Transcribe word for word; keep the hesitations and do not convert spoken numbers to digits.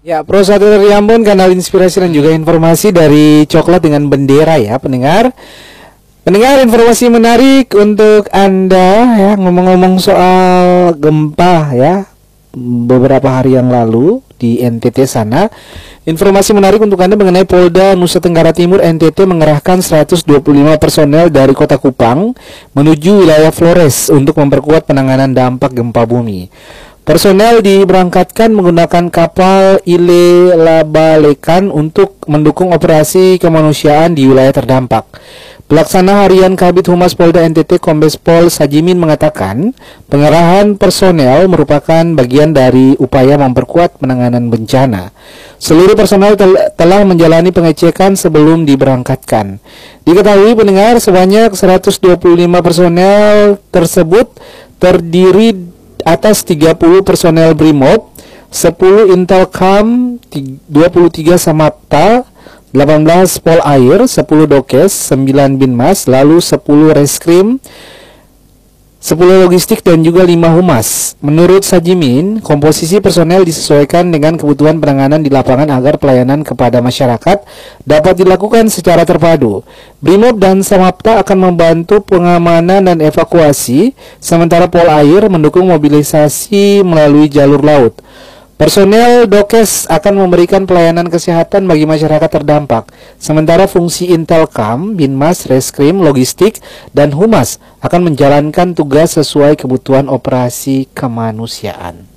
Ya, Pro satu dari Ambon, kanal inspirasi dan juga informasi dari Coklat dengan Bendera ya, pendengar. Pendengar, informasi menarik untuk Anda ya, ngomong-ngomong soal gempa ya, beberapa hari yang lalu di N T T sana. Informasi menarik untuk Anda mengenai Polda Nusa Tenggara Timur N T T mengerahkan seratus dua puluh lima personel dari Kota Kupang menuju wilayah Flores untuk memperkuat penanganan dampak gempa bumi. Personel diberangkatkan menggunakan kapal Ile Labalekan untuk mendukung operasi kemanusiaan di wilayah terdampak. Pelaksana Harian Kabid Humas Polda N T T Kombes Pol Sajimin mengatakan, pengerahan personel merupakan bagian dari upaya memperkuat penanganan bencana. Seluruh personel tel telah menjalani pengecekan sebelum diberangkatkan. Diketahui pendengar, sebanyak seratus dua puluh lima personel tersebut terdiri atas tiga puluh personel Brimob, sepuluh Intelcam, dua puluh tiga Samapta, delapan belas Pol Air, sepuluh Dokes, sembilan Binmas, lalu sepuluh Reskrim, sepuluh Logistik dan juga lima Humas. Menurut Sajimin, komposisi personel disesuaikan dengan kebutuhan penanganan di lapangan agar pelayanan kepada masyarakat dapat dilakukan secara terpadu. Brimob dan Samapta akan membantu pengamanan dan evakuasi, sementara Pol Air mendukung mobilisasi melalui jalur laut. Personel Dokes akan memberikan pelayanan kesehatan bagi masyarakat terdampak, sementara fungsi Intelcam, Binmas, Reskrim, Logistik, dan Humas akan menjalankan tugas sesuai kebutuhan operasi kemanusiaan.